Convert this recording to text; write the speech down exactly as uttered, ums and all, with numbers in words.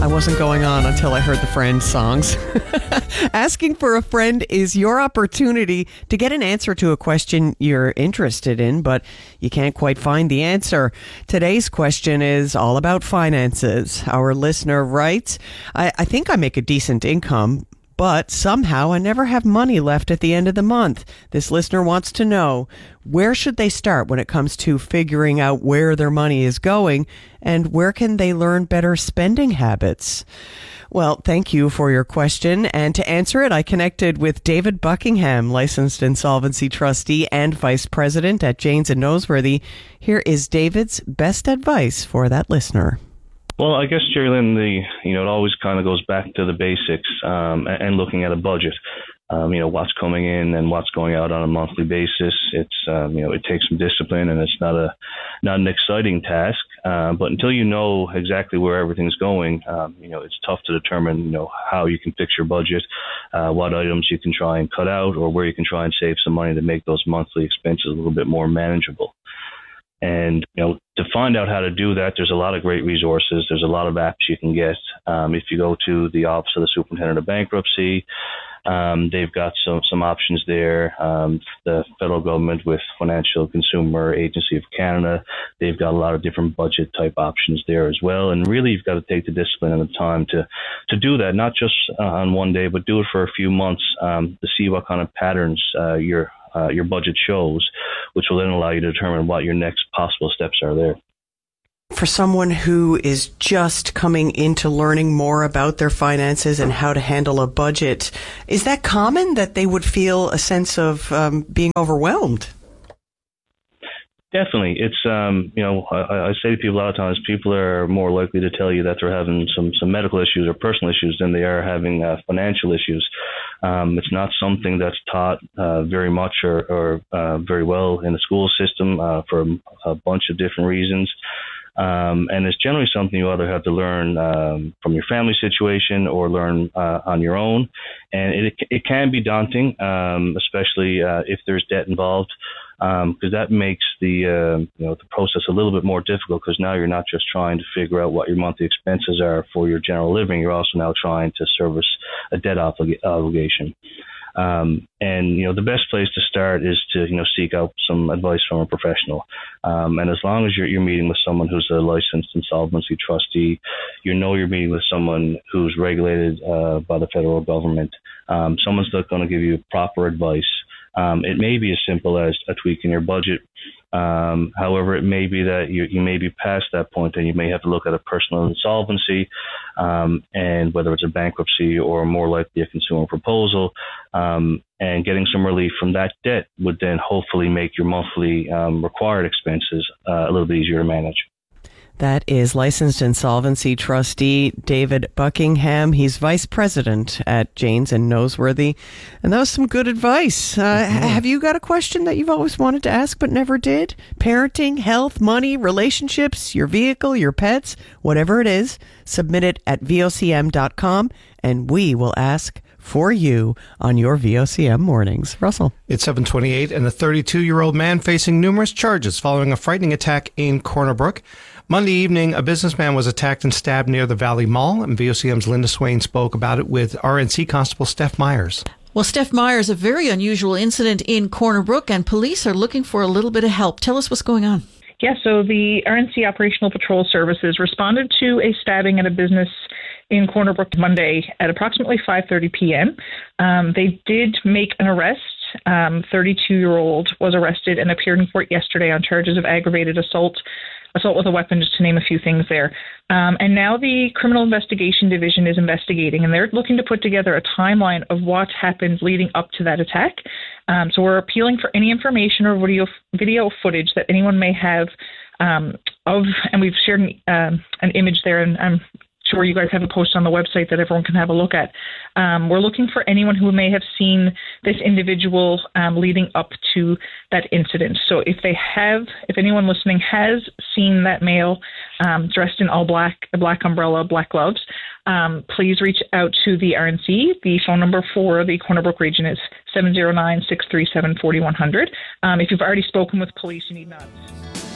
wasn't going on until I heard the Friends songs. Asking for a friend is your opportunity to get an answer to a question you're interested in, but you can't quite find the answer. Today's question is all about finances. Our listener writes, I, I think I make a decent income, but somehow I never have money left at the end of the month. This listener wants to know, where should they start when it comes to figuring out where their money is going, and where can they learn better spending habits? Well, thank you for your question. And to answer it, I connected with David Buckingham, licensed insolvency trustee and vice president at Janes and Noseworthy. Here is David's best advice for that listener. Well, I guess, Jerry-Lynn, the, you know, it always kind of goes back to the basics um, and, and looking at a budget. Um, you know, what's coming in and what's going out on a monthly basis. It's, um, you know, it takes some discipline, and it's not a, not an exciting task. Uh, but until you know exactly where everything's going, um, you know, it's tough to determine, you know, how you can fix your budget, uh, what items you can try and cut out, or where you can try and save some money to make those monthly expenses a little bit more manageable. And, you know, to find out how to do that, there's a lot of great resources. There's a lot of apps you can get. Um, if you go to the Office of the Superintendent of Bankruptcy, um, they've got some, some options there. Um, the federal government with Financial Consumer Agency of Canada, they've got a lot of different budget type options there as well. And really, you've got to take the discipline and the time to, to do that, not just uh, on one day, but do it for a few months um, to see what kind of patterns uh, you're Uh, your budget shows, which will then allow you to determine what your next possible steps are there. For someone who is just coming into learning more about their finances and how to handle a budget, is that common that they would feel a sense of um, being overwhelmed? Definitely. It's, um, you know, I, I say to people a lot of times, people are more likely to tell you that they're having some, some medical issues or personal issues than they are having uh, financial issues. Um, it's not something that's taught uh, very much or, or uh, very well in the school system uh, for a bunch of different reasons. Um, and it's generally something you either have to learn um, from your family situation or learn uh, on your own. And it, it can be daunting, um, especially uh, if there's debt involved. Because um, that makes the uh, you know the process a little bit more difficult, because now you're not just trying to figure out what your monthly expenses are for your general living, you're also now trying to service a debt oblig- obligation. Um, and you know the best place to start is to you know seek out some advice from a professional. Um, and as long as you're, you're meeting with someone who's a licensed insolvency trustee, you know you're meeting with someone who's regulated uh, by the federal government. Um, someone's not going to give you proper advice. Um, it may be as simple as a tweak in your budget. Um, however, it may be that you, you may be past that point and you may have to look at a personal insolvency, um, and whether it's a bankruptcy or more likely a consumer proposal, um, and getting some relief from that debt would then hopefully make your monthly um, required expenses uh, a little bit easier to manage. That is licensed insolvency trustee David Buckingham. He's vice president at Janes and Noseworthy. And that was some good advice. Uh, mm-hmm. Have you got a question that you've always wanted to ask but never did? Parenting, health, money, relationships, your vehicle, your pets, whatever it is, submit it at V O C M dot com and we will ask for you on your V O C M mornings. Russell. It's seven twenty-eight, and a thirty-two-year-old man facing numerous charges following a frightening attack in Corner Brook. Monday evening, a businessman was attacked and stabbed near the Valley Mall, and V O C M's Linda Swain spoke about it with R N C Constable Steph Myers. Well, Steph Myers, a very unusual incident in Corner Brook, and police are looking for a little bit of help. Tell us what's going on. Yeah, so the R N C Operational Patrol Services responded to a stabbing at a business in Corner Brook Monday at approximately five thirty p.m. Um, they did make an arrest. Um, thirty-two-year-old was arrested and appeared in court yesterday on charges of aggravated assault, assault with a weapon, just to name a few things there. Um, and now the Criminal Investigation Division is investigating, and they're looking to put together a timeline of what happened leading up to that attack. Um, so we're appealing for any information or video video footage that anyone may have um, of, and we've shared an, um, an image there, and I'm sure you guys have a post on the website that everyone can have a look at. Um, we're looking for anyone who may have seen this individual um, leading up to that incident. So if they have, if anyone listening has seen that male um, dressed in all black, a black umbrella, black gloves, um, please reach out to the R N C. The phone number for the Corner Brook region is seven zero nine, six three seven, four one zero zero. Um, if you've already spoken with police, you need not.